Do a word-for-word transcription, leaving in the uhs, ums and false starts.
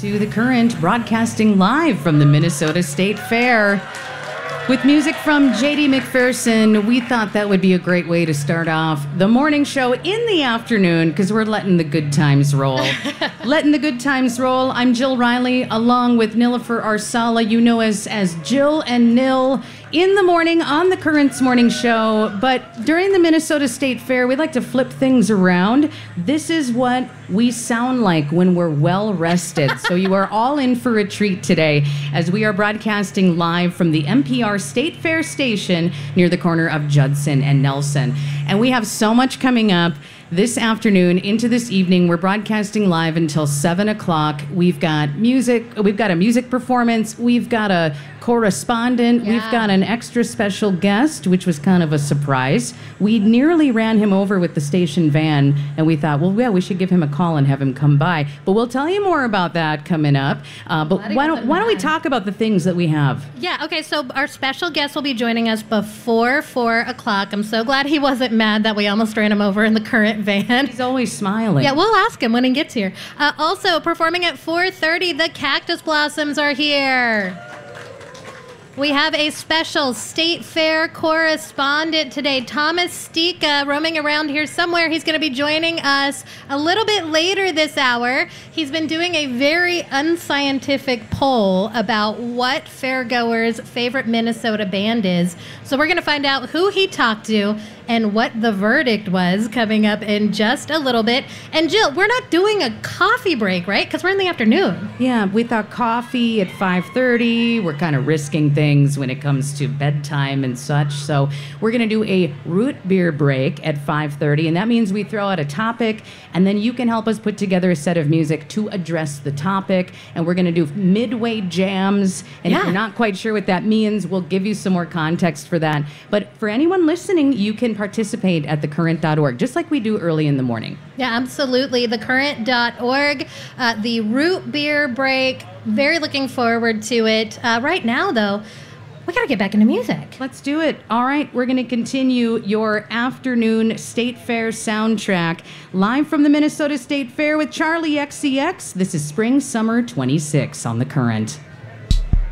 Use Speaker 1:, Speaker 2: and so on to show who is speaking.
Speaker 1: to The Current, broadcasting live from the Minnesota State Fair. With music from J D McPherson, we thought that would be a great way to start off the morning show in the afternoon, because we're letting the good times roll. Letting the good times roll. I'm Jill Riley, along with Nilofer Arsala. You know us as Jill and Nil in the morning on the Current's morning show. But during the Minnesota State Fair, we like to flip things around. This is what we sound like when we're well rested. So you are all in for a treat today as we are broadcasting live from the N P R State Fair station near the corner of Judson and Nelson. And we have so much coming up this afternoon into this evening. We're broadcasting live until seven o'clock. We've got music. We've got a music performance. We've got a correspondent.
Speaker 2: Yeah.
Speaker 1: We've got an extra special guest, which was kind of a surprise. We nearly ran him over with the station van, and we thought, well, yeah, we should give him a call and have him come by. But we'll tell you more about that coming up. Uh, but why don't why don't we talk about the things that we have?
Speaker 2: Yeah, okay, so our special guest will be joining us before four o'clock. I'm so glad he wasn't mad that we almost ran him over in the Current van.
Speaker 1: He's always smiling.
Speaker 2: Yeah, we'll ask him when he gets here. Uh, also, performing at four thirty, the Cactus Blossoms are here. We have a special State Fair correspondent today, Thomas Stika, roaming around here somewhere. He's going to be joining us a little bit later this hour. He's been doing a very unscientific poll about what fairgoers' favorite Minnesota band is. So we're going to find out who he talked to and what the verdict was coming up in just a little bit. And Jill, we're not doing a coffee break, right? Because we're in the afternoon.
Speaker 1: Yeah, we thought coffee at five thirty. We're kind of risking things when it comes to bedtime and such. So we're going to do a root beer break at five thirty. And that means we throw out a topic, and then you can help us put together a set of music to address the topic. And we're going to do midway jams. And
Speaker 2: Yeah.
Speaker 1: if you're not quite sure what that means, we'll give you some more context for that. But for anyone listening, you can participate at the current dot org, just like we do early in the morning.
Speaker 2: Yeah, absolutely. the current dot org, uh, the root beer break. Very looking forward to it. Uh, right now, though, we got to get back into music.
Speaker 1: Let's do it. All right, we're going to continue your afternoon State Fair soundtrack live from the Minnesota State Fair with Charlie X C X. This is Spring Summer twenty-six on The Current.